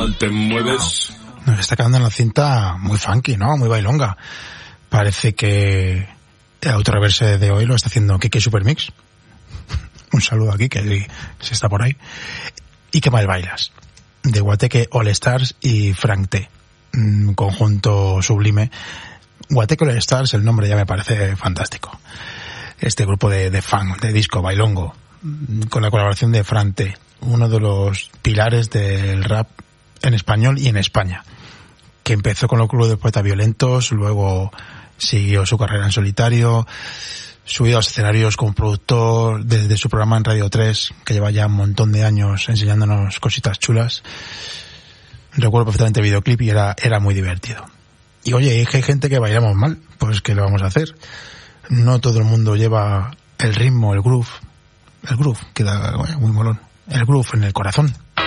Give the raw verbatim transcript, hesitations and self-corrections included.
mal te mueves. Nos está quedando en la cinta muy funky, ¿no? Muy bailonga. Parece que el autorreverse de hoy lo está haciendo Kike Supermix. Un saludo aquí, que si está por ahí. ¿Y qué mal bailas? De Guateque All Stars y Frank T. Un conjunto sublime. Guateque All Stars, el nombre ya me parece fantástico. Este grupo de, de funk, de disco, bailongo, con la colaboración de Frank T, uno de los pilares del rap en español y en España, que empezó con el Club de Poetas Violentos, luego siguió su carrera en solitario, subido a los escenarios como productor desde su programa en Radio tres, que lleva ya un montón de años enseñándonos cositas chulas. Recuerdo perfectamente el videoclip y era, era muy divertido. Y oye, hay gente que bailamos mal, pues ¿qué le vamos a hacer? No todo el mundo lleva el ritmo, el groove, el groove, queda bueno, muy molón, el groove en el corazón.